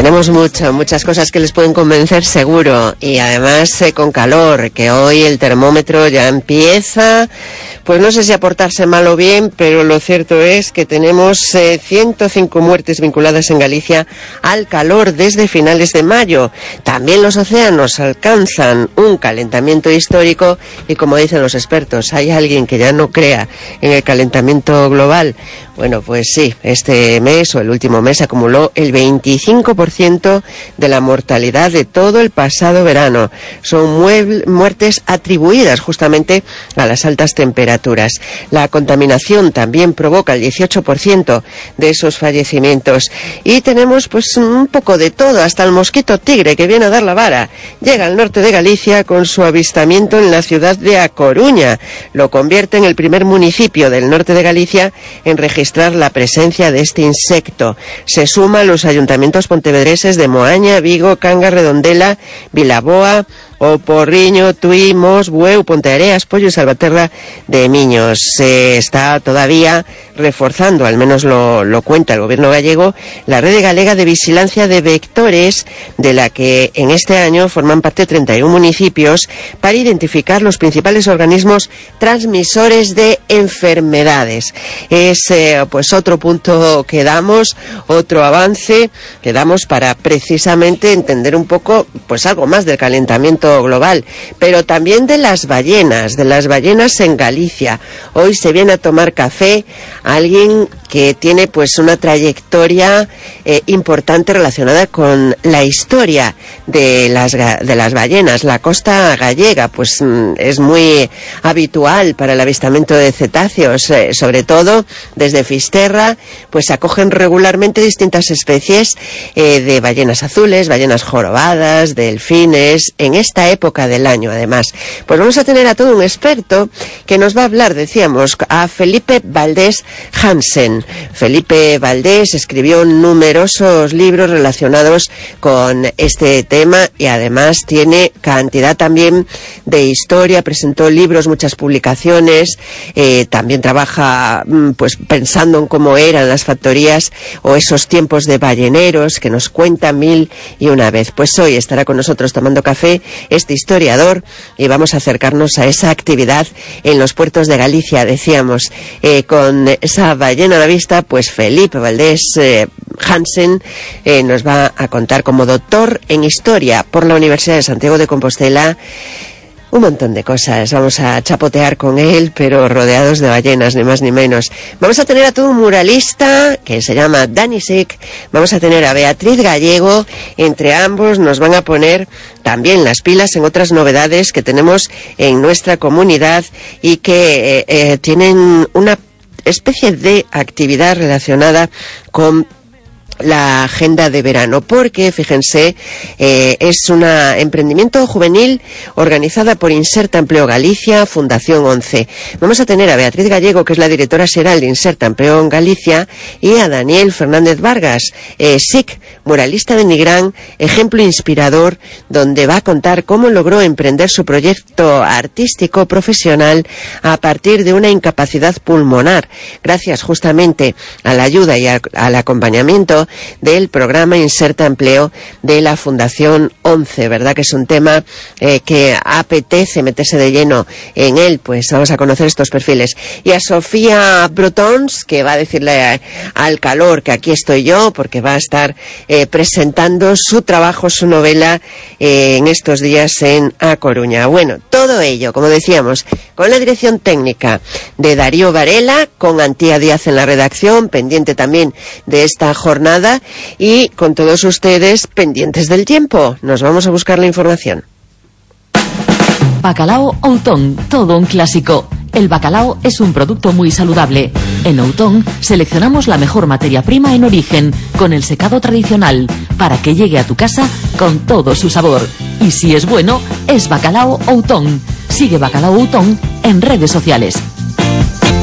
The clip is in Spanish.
Tenemos muchas cosas que les pueden convencer seguro, y además con calor, que hoy el termómetro ya empieza, pues no sé si a portarse mal o bien, pero lo cierto es que tenemos 105 muertes vinculadas en Galicia al calor desde finales de mayo. También los océanos alcanzan un calentamiento histórico y, como dicen los expertos, hay alguien que ya no crea en el calentamiento global. Bueno, pues sí, este mes o el último mes acumuló el 25% de la mortalidad de todo el pasado verano. Son muertes atribuidas justamente a las altas temperaturas. La contaminación también provoca el 18% de esos fallecimientos. Y tenemos pues un poco de todo, hasta el mosquito tigre que viene a dar la vara. Llega al norte de Galicia con su avistamiento en la ciudad de A Coruña. Lo convierte en el primer municipio del norte de Galicia en registrar la presencia de este insecto. Se suma a los ayuntamientos pontevedreses de Moaña, Vigo, Cangas, Redondela, Vilaboa, O Porriño, Tui, Mos, Bueu, Ponteareas, Pollo y Salvaterra de Miños. Se está todavía reforzando, al menos lo cuenta el gobierno gallego, la red galega de vigilancia de vectores, de la que en este año forman parte 31 municipios, para identificar los principales organismos transmisores de enfermedades. Es pues otro punto que damos, otro avance que damos para precisamente entender un poco pues algo más del calentamiento global, pero también de las ballenas en Galicia. Hoy se viene a tomar café alguien que tiene pues una trayectoria importante relacionada con la historia de las ballenas. La costa gallega pues es muy habitual para el avistamiento de cetáceos, sobre todo desde Fisterra pues acogen regularmente distintas especies de ballenas azules, ballenas jorobadas, delfines, en esta época del año además. Pues vamos a tener a todo un experto que nos va a hablar, decíamos, a Felipe Valdés Hansen. Felipe Valdés escribió numerosos libros relacionados con este tema y además tiene cantidad también de historia, presentó libros, muchas publicaciones, también trabaja pues pensando en cómo eran las factorías o esos tiempos de balleneros que nos cuenta mil y una vez. Pues hoy estará con nosotros tomando café este historiador y vamos a acercarnos a esa actividad en los puertos de Galicia, decíamos, con esa ballena a la vista. Pues Felipe Valdés Hansen nos va a contar, como doctor en historia por la Universidad de Santiago de Compostela, un montón de cosas. Vamos a chapotear con él, pero rodeados de ballenas, ni más ni menos. Vamos a tener a todo un muralista que se llama Dani Sick. Vamos a tener a Beatriz Gallego. Entre ambos nos van a poner también las pilas en otras novedades que tenemos en nuestra comunidad y que tienen una especie de actividad relacionada con la agenda de verano, porque fíjense, es un emprendimiento juvenil organizada por Inserta Empleo Galicia, Fundación 11. Vamos a tener a Beatriz Gallego, que es la directora xeral de Inserta Empleo en Galicia, y a Daniel Fernández Vargas, SIC, muralista de Nigrán, ejemplo inspirador, donde va a contar cómo logró emprender su proyecto artístico profesional a partir de una incapacidad pulmonar, gracias justamente a la ayuda y al acompañamiento del programa Inserta Empleo de la Fundación 11, ¿verdad? Que es un tema que apetece meterse de lleno en él. Pues vamos a conocer estos perfiles. Y a Sofía Brotons, que va a decirle al calor que aquí estoy yo, porque va a estar presentando su trabajo, su novela, en estos días en A Coruña. Bueno, todo ello, como decíamos, con la dirección técnica de Darío Varela, con Antía Díaz en la redacción, pendiente también de esta jornada, y con todos ustedes pendientes del tiempo. Nos vamos a buscar la información. Bacalao Outón, todo un clásico. El bacalao es un producto muy saludable. En Outón seleccionamos la mejor materia prima en origen, con el secado tradicional, para que llegue a tu casa con todo su sabor. Y si es bueno, es Bacalao Outón. Sigue Bacalao Outón en redes sociales.